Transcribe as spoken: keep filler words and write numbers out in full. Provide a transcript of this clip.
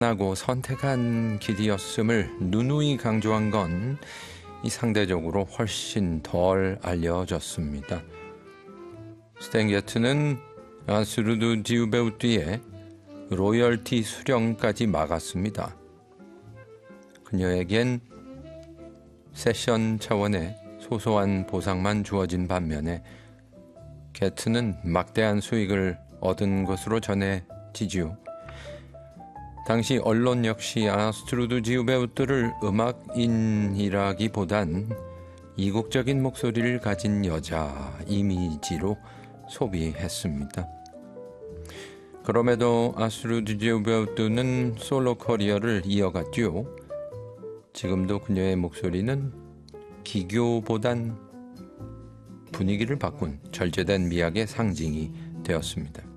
하고 선택한 길이었음을 누누이 강조한 건 이 상대적으로 훨씬 덜 알려졌습니다. 스탠 게트는 아스루드 디우베우트의 로열티 수령까지 막았습니다. 그녀에겐 세션 차원의 소소한 보상만 주어진 반면에 게트는 막대한 수익을 얻은 것으로 전해지지요. 당시 언론 역시 아스트루드 지우베우트를 음악인이라기보단 이국적인 목소리를 가진 여자 이미지로 소비했습니다. 그럼에도 아스트루드 지우베우트는 솔로 커리어를 이어갔죠. 지금도 그녀의 목소리는 기교보단 분위기를 바꾼 절제된 미학의 상징이 되었습니다.